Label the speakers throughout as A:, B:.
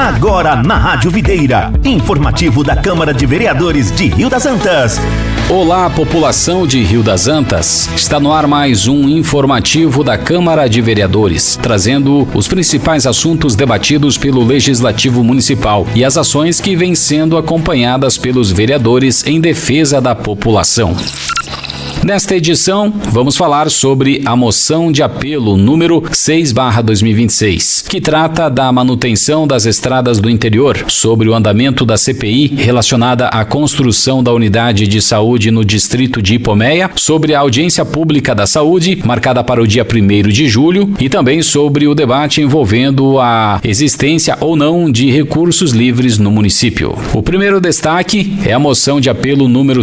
A: Agora na Rádio Videira, informativo da Câmara de Vereadores de Rio das Antas.
B: Olá, população de Rio das Antas. Está no ar mais um informativo da Câmara de Vereadores, trazendo os principais assuntos debatidos pelo Legislativo Municipal e as ações que vêm sendo acompanhadas pelos vereadores em defesa da população. Nesta edição, vamos falar sobre a moção de apelo número 6/2026, que trata da manutenção das estradas do interior, sobre o andamento da CPI relacionada à construção da unidade de saúde no distrito de Ipomeia, sobre a audiência pública da saúde, marcada para o dia 1º de julho, e também sobre o debate envolvendo a existência ou não de recursos livres no município. O primeiro destaque é a moção de apelo número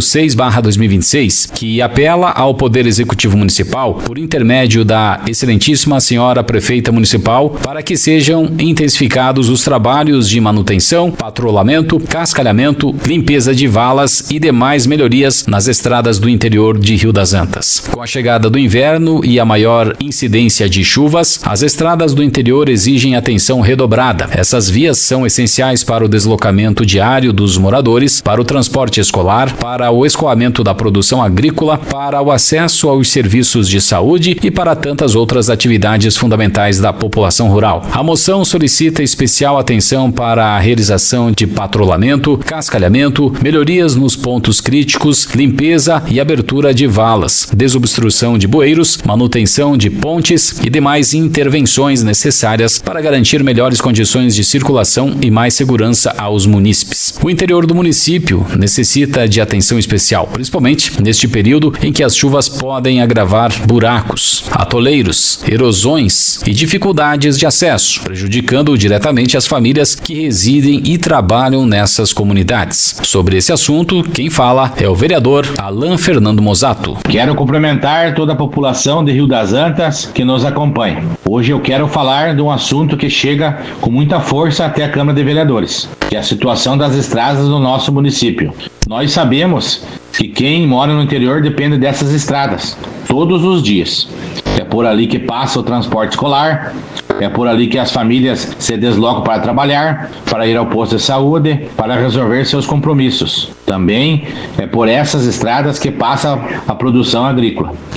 B: 6/2026, que apela ao Poder Executivo Municipal, por intermédio da excelentíssima senhora prefeita municipal, para que sejam intensificados os trabalhos de manutenção, patrulhamento, cascalhamento, limpeza de valas e demais melhorias nas estradas do interior de Rio das Antas. Com a chegada do inverno e a maior incidência de chuvas, as estradas do interior exigem atenção redobrada. Essas vias são essenciais para o deslocamento diário dos moradores, para o transporte escolar, para o escoamento da produção agrícola, para o acesso aos serviços de saúde e para tantas outras atividades fundamentais da população rural. A moção solicita especial atenção para a realização de patrulhamento, cascalhamento, melhorias nos pontos críticos, limpeza e abertura de valas, desobstrução de bueiros, manutenção de pontes e demais intervenções necessárias para garantir melhores condições de circulação e mais segurança aos munícipes. O interior do município necessita de atenção especial, principalmente neste período em que as chuvas podem agravar buracos, atoleiros, erosões e dificuldades de acesso, prejudicando diretamente as famílias que residem e trabalham nessas comunidades. Sobre esse assunto, quem fala é o vereador Alan Fernando Mozato.
C: Quero cumprimentar toda a população de Rio das Antas que nos acompanha. Hoje eu quero falar de um assunto que chega com muita força até a Câmara de Vereadores, que é a situação das estradas do nosso município. Nós sabemos que quem mora no interior depende dessas estradas todos os dias. É por ali que passa o transporte escolar, é por ali que as famílias se deslocam para trabalhar, para ir ao posto de saúde, para resolver seus compromissos. Também é por essas estradas que passa a produção agrícola.